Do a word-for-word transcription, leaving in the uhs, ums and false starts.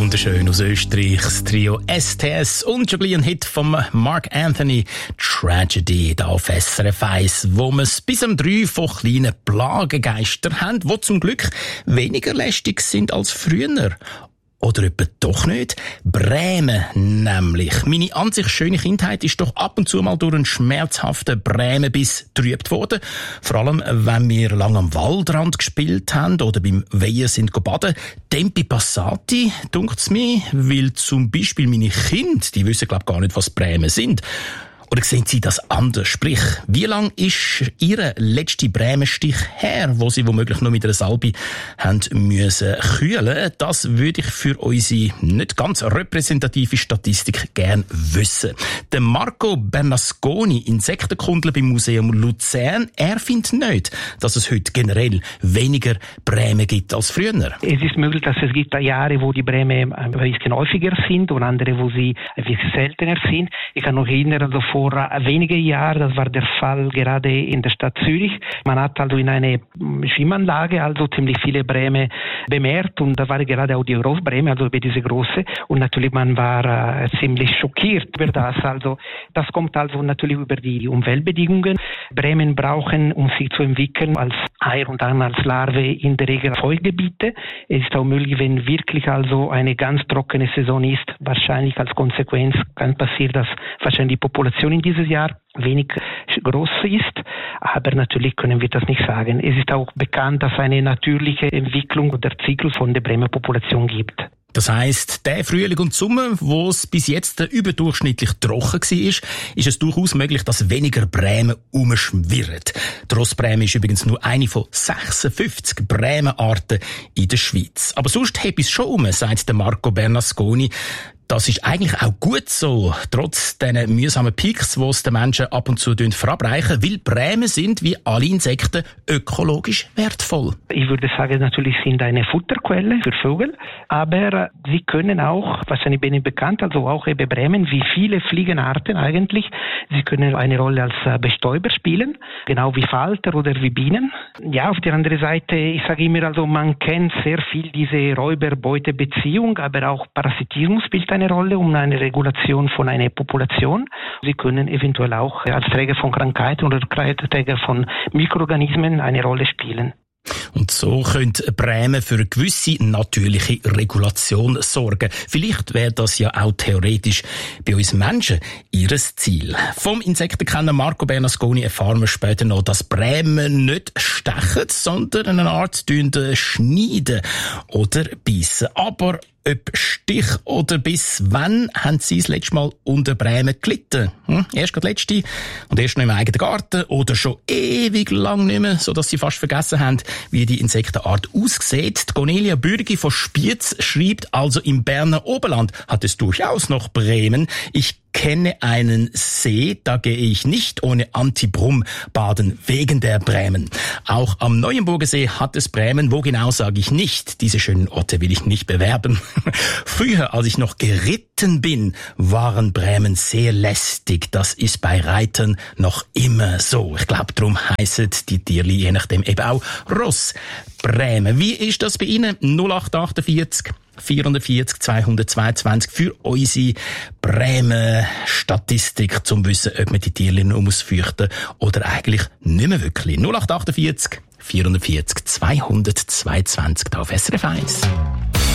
Wunderschön aus Österreich, das Trio S T S und schon ein Hit von Mark Anthony, Tragedy, da auf S R F eins, wo wir es bis um drei von kleinen Plagengeistern haben, die zum Glück weniger lästig sind als früher. Oder etwa doch nicht? Bremen nämlich. Meine an sich schöne Kindheit ist doch ab und zu mal durch einen schmerzhaften Bremenbiss getrübt worden. Vor allem, wenn wir lang am Waldrand gespielt haben oder beim Weihen sind baden. Tempi passati, dunkt's mir, weil zum Beispiel meine Kinder, die wissen glaub gar nicht, was Bremen sind. Oder sehen Sie das anders? Sprich, wie lang ist Ihr letzter Bremenstich her, wo Sie womöglich noch mit einer Salbe haben müssen kühlen? Das würde ich für unsere nicht ganz repräsentative Statistik gern wissen. Der Marco Bernasconi, Insektenkundler beim Museum Luzern, er findet nicht, dass es heute generell weniger Bremen gibt als früher. Es ist möglich, dass es gibt Jahre, wo die Bremen ein bisschen häufiger sind und andere, wo sie ein bisschen seltener sind. Ich kann noch erinnern, also vor wenigen Jahren, das war der Fall gerade in der Stadt Zürich. Man hat also in eine Schwimmanlage also ziemlich viele Bremen bemerkt und da war gerade auch die Raufbreme, also über diese große. Und natürlich man war äh, ziemlich schockiert über das. Also das kommt also natürlich über die Umweltbedingungen. Bremen brauchen, um sich zu entwickeln, als Eier und dann als Larve in der Regel Feuchtgebiete. Es ist auch möglich, wenn wirklich also eine ganz trockene Saison ist, wahrscheinlich als Konsequenz kann passieren, dass wahrscheinlich die Population in dieses Jahr wenig groß ist, aber natürlich können wir das nicht sagen. Es ist auch bekannt, dass eine natürliche Entwicklung oder Zyklus von der Bremer Population gibt. Das heisst, der Frühling und Sommer, wo es bis jetzt überdurchschnittlich trocken war, ist es durchaus möglich, dass weniger Bremen umschwirren. Die Rossbreme ist übrigens nur eine von sechsundfünfzig Bremenarten in der Schweiz. Aber sonst heb ich es schon um, sagt der Marco Bernasconi. Das ist eigentlich auch gut so, trotz diesen mühsamen Peaks, die es den Menschen ab und zu verabreichen, weil Bremen sind, wie alle Insekten, ökologisch wertvoll. Ich würde sagen, natürlich sind eine Futterquelle für Vögel, aber sie können auch, wahrscheinlich bin ich bekannt, also auch eben Bremen, wie viele Fliegenarten eigentlich, sie können eine Rolle als Bestäuber spielen, genau wie Falter oder wie Bienen. Ja, auf der anderen Seite, ich sage immer, also man kennt sehr viel diese Räuber-Beute-Beziehung, aber auch Parasitismus spielt eine Rolle um eine Regulation von einer Population. Sie können eventuell auch als Träger von Krankheiten oder Träger von Mikroorganismen eine Rolle spielen. Und so könnte Bremen für eine gewisse natürliche Regulation sorgen. Vielleicht wäre das ja auch theoretisch bei uns Menschen ihres Ziel. Vom Insektenkenner Marco Bernasconi erfahren wir später noch, dass Bremen nicht stechen, sondern eine Art schneiden oder beißen. Aber ob Stich oder Biss, wann haben Sie das letzte Mal unter Bremen gelitten? Hm? Erst gerade letzte und erst noch im eigenen Garten oder schon ewig lang nicht mehr, sodass Sie fast vergessen haben, wie die Insektenart aussieht. Die Cornelia Bürgi von Spiez schreibt also, im Berner Oberland hat es durchaus noch Bremen. Ich kenne einen See, da gehe ich nicht ohne Antibrum baden, wegen der Bremen. Auch am Neuenburger See hat es Bremen, wo genau sage ich nicht. Diese schönen Orte will ich nicht bewerben. Früher, als ich noch geritten bin, waren Bremen sehr lästig. Das ist bei Reitern noch immer so. Ich glaube, darum heissen die Tierli je nachdem eben auch Ross. Bremen. Wie ist das bei Ihnen? null acht achtundvierzig vierundvierzig zweihundertzweiundzwanzig für unsere Bremen-Statistik, zum wissen, ob man die Tierli noch muss fürchten oder eigentlich nicht mehr wirklich. null acht achtundvierzig vierundvierzig zweihundertzweiundzwanzig auf S R F eins.